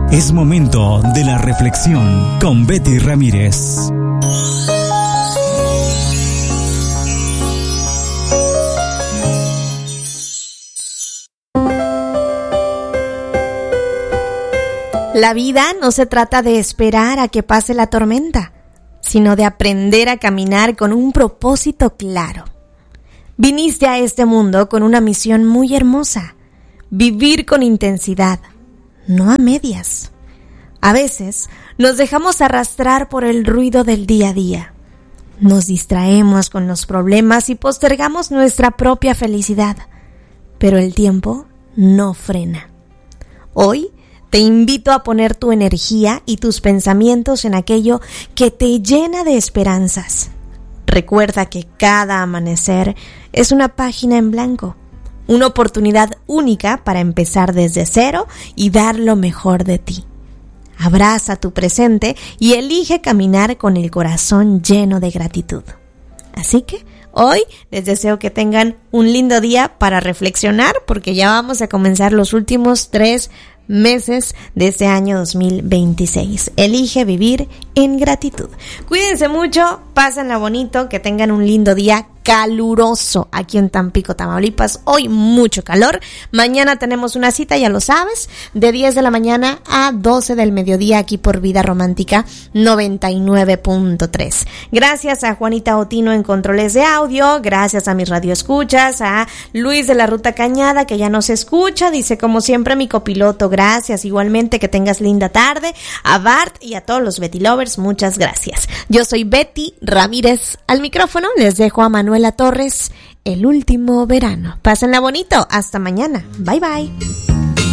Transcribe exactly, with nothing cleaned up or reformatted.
Es momento de la reflexión con Betty Ramírez. La vida no se trata de esperar a que pase la tormenta, sino de aprender a caminar con un propósito claro. Viniste a este mundo con una misión muy hermosa: vivir con intensidad, no a medias. A veces nos dejamos arrastrar por el ruido del día a día. Nos distraemos con los problemas y postergamos nuestra propia felicidad. Pero el tiempo no frena. Hoy te invito a poner tu energía y tus pensamientos en aquello que te llena de esperanzas. Recuerda que cada amanecer es una página en blanco, una oportunidad única para empezar desde cero y dar lo mejor de ti. Abraza tu presente y elige caminar con el corazón lleno de gratitud. Así que hoy les deseo que tengan un lindo día para reflexionar, porque ya vamos a comenzar los últimos tres meses de este año dos mil veintiséis. Elige vivir en gratitud. Cuídense mucho, pásenla bonito, que tengan un lindo día caluroso aquí en Tampico, Tamaulipas. Hoy mucho calor. Mañana tenemos una cita, ya lo sabes, de diez de la mañana a doce del mediodía aquí por Vida Romántica noventa y nueve punto tres. Gracias a Juanita Otino en controles de audio, gracias a mis radioescuchas, a Luis de la Ruta Cañada que ya nos escucha, dice como siempre mi copiloto, gracias, igualmente que tengas linda tarde, a Bart y a todos los Betty Lovers, muchas gracias. Yo soy Betty Ramírez, al micrófono les dejo a Manuela Torres, El Último Verano. Pásenla bonito, hasta mañana, bye bye.